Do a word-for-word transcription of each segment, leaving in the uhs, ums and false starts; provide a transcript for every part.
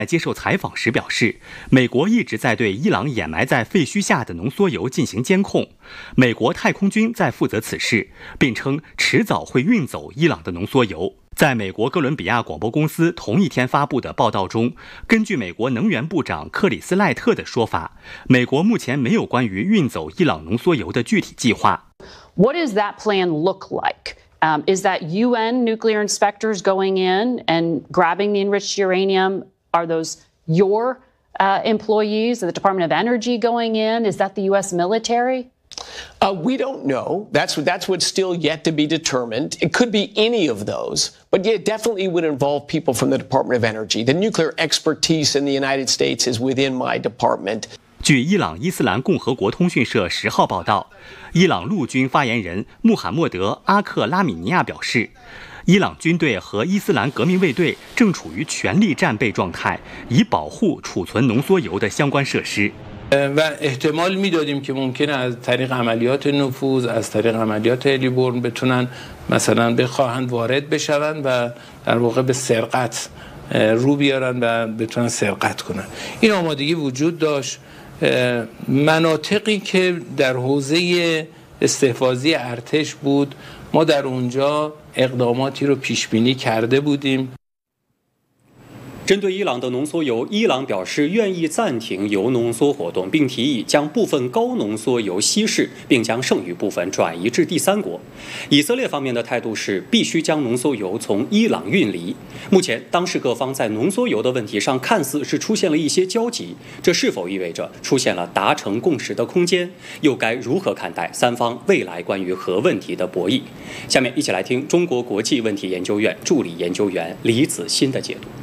在接受采访时表示，美国一直在对伊朗掩埋在废墟下的浓缩铀进行监控，美国太空军在负责此事，并称迟早会运走伊朗的浓缩铀。在美国哥伦比亚广播公司同一天发布的报道中，根据美国能源部长克里斯赖特的说法，美国目前没有关于运走伊朗浓缩铀的具体计划。 What does that plan look like? Um, is that U N nuclear inspectors going in and grabbing the enriched uranium? Are those your uh, employees of the Department of Energy going in? Is that the U S military? Uh, we don't know. That's that's what's still yet to be determined. It could be any of those, but yeah, it definitely would involve people from the Department of Energy. The nuclear expertise in the United States is within my department. 据伊朗伊斯兰共和国通讯社十号报道，伊朗陆军发言人穆罕默德·阿克拉米尼亚表示，伊朗军队和伊斯兰革命卫队正处于全力战备状态，以保护储存浓缩铀的相关设施。 و احتمال میدادیم که ممکنه از طریق عملیات نفوذ از طریق عملیات هلیبرن بتونن مثلا بخواهند وارد بشون و در واقع به سرقت رو بیارن و بتونن سرقت کنن. این آمادگی وجود داشت. مناطقی که در حوزه استحفاظی ارتش بود ما در اونجا اقداماتی رو پیش بینی کرده بودیم. 针对伊朗的浓缩铀，伊朗表示愿意暂停铀浓缩活动，并提议将部分高浓缩铀稀释，并将剩余部分转移至第三国。以色列方面的态度是必须将浓缩铀从伊朗运离。目前，当事各方在浓缩铀的问题上看似是出现了一些交集，这是否意味着出现了达成共识的空间？又该如何看待三方未来关于核问题的博弈？下面一起来听中国国际问题研究院助理研究员李子欣的解读。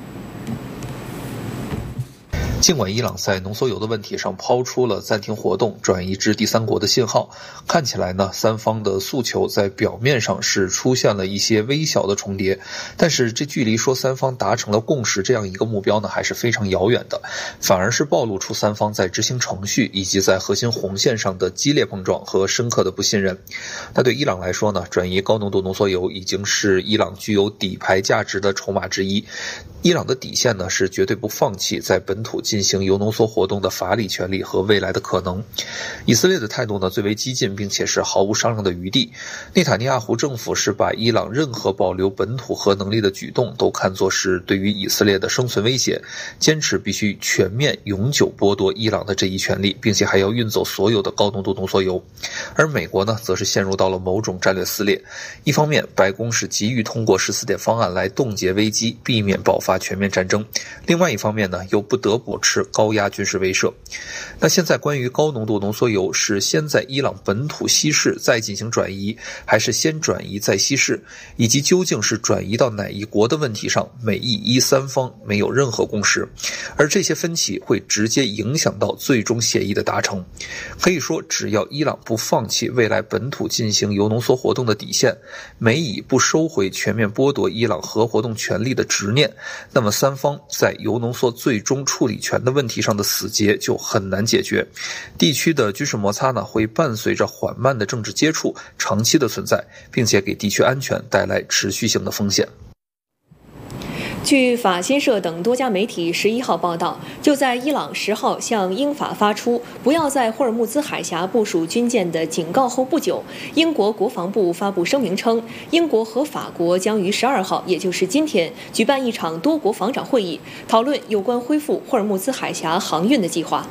尽管伊朗在浓缩铀的问题上抛出了暂停活动、转移至第三国的信号，看起来呢，三方的诉求在表面上是出现了一些微小的重叠，但是这距离说三方达成了共识这样一个目标呢，还是非常遥远的，反而是暴露出三方在执行程序以及在核心红线上的激烈碰撞和深刻的不信任。那对伊朗来说呢，转移高浓度浓缩铀已经是伊朗具有底牌价值的筹码之一。伊朗的底线呢，是绝对不放弃在本土进行铀浓缩活动的法理权利和未来的可能。以色列的态度呢，最为激进，并且是毫无商量的余地。内塔尼亚胡政府是把伊朗任何保留本土核能力的举动都看作是对于以色列的生存威胁，坚持必须全面永久剥夺伊朗的这一权利，并且还要运走所有的高浓度浓缩铀。而美国呢，则是陷入到了某种战略撕裂。一方面，白宫是急于通过十四点方案来冻结危机，避免爆发全面战争；另外一方面呢，又不得不持高压军事威慑。那现在关于高浓度浓缩铀是先在伊朗本土稀释再进行转移，还是先转移再稀释，以及究竟是转移到哪一国的问题上，美伊伊三方没有任何共识，而这些分歧会直接影响到最终协议的达成。可以说，只要伊朗不放弃未来本土进行铀浓缩活动的底线，美以不收回全面剥夺伊朗核活动权利的执念，那么三方在铀浓缩最终处理权的问题上的死结就很难解决。地区的军事摩擦呢，会伴随着缓慢的政治接触长期的存在，并且给地区安全带来持续性的风险。 据法新社等多家媒体十一号报道，就在伊朗十号向英法发出不要在霍尔木兹海峡部署军舰的警告后不久，英国国防部发布声明称，英国和法国将于十二号，也就是今天，举办一场多国防长会议，讨论有关恢复霍尔木兹海峡航运的计划。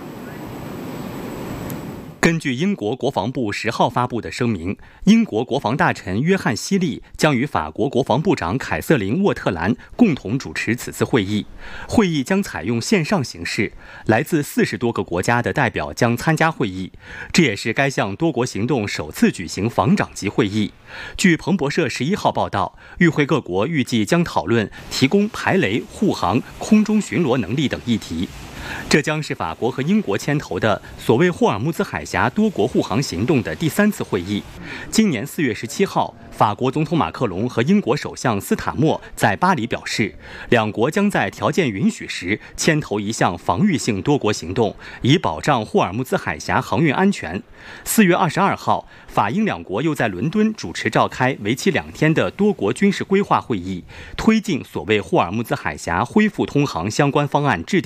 根据英国国防部十号发布的声明，英国国防大臣约翰·希利将与法国国防部长凯瑟琳·沃特兰共同主持此次会议。会议将采用线上形式，来自四十多个国家的代表将参加会议。这也是该项多国行动首次举行防长级会议。据彭博社十一号报道，与会各国预计将讨论提供排雷、护航、空中巡逻能力等议题。 这将是法国和英国牵头的所谓霍尔木兹海峡多国护航行动的第三次会议。今年四月十七号，法国总统马克龙和英国首相斯塔默在巴黎表示，两国将在条件允许时牵头一项防御性多国行动，以保障霍尔木兹海峡航运安全。四月二十二号，法英两国又在伦敦主持召开为期两天的多国军事规划会议，推进所谓霍尔木兹海峡恢复通航相关方案制定。